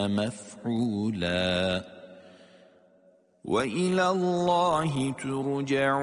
مفعولا وإلى الله ترجع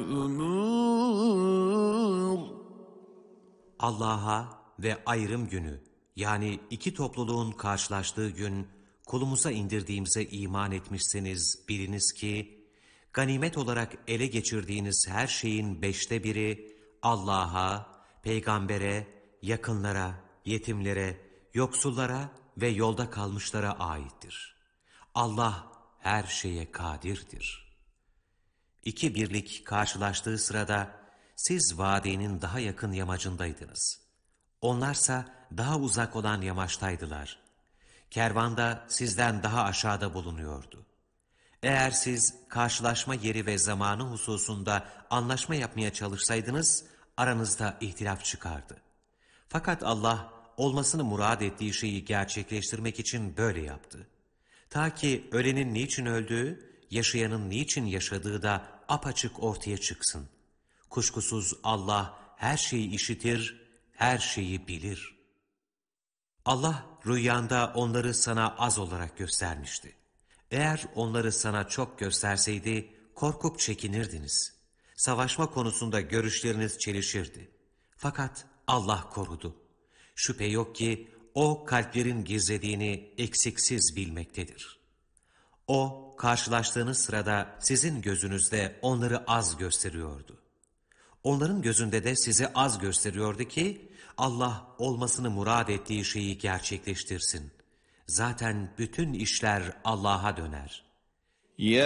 الأمور. Allah'a ve ayrım günü, yani iki topluluğun karşılaştığı gün kulumuza indirdiğimize iman etmişseniz biliniz ki, ganimet olarak ele geçirdiğiniz her şeyin 1/5 Allah'a, peygambere, yakınlara, yetimlere, yoksullara ve yolda kalmışlara aittir. Allah her şeye kadirdir. İki birlik karşılaştığı sırada siz vadinin daha yakın yamacındaydınız. Onlarsa daha uzak olan yamaçtaydılar. Kervanda sizden daha aşağıda bulunuyordu. Eğer siz karşılaşma yeri ve zamanı hususunda anlaşma yapmaya çalışsaydınız, aranızda ihtilaf çıkardı. Fakat Allah olmasını murad ettiği şeyi gerçekleştirmek için böyle yaptı. Ta ki ölenin niçin öldüğü, yaşayanın niçin yaşadığı da apaçık ortaya çıksın. Kuşkusuz Allah her şeyi işitir, her şeyi bilir. Allah rüyanda onları sana az olarak göstermişti. Eğer onları sana çok gösterseydi, korkup çekinirdiniz. Savaşma konusunda görüşleriniz çelişirdi. Fakat Allah korudu. Şüphe yok ki O kalplerin gizlediğini eksiksiz bilmektedir. O karşılaştığınız sırada sizin gözünüzde onları az gösteriyordu. Onların gözünde de sizi az gösteriyordu ki Allah olmasını murad ettiği şeyi gerçekleştirsin. Zaten bütün işler Allah'a döner. Ya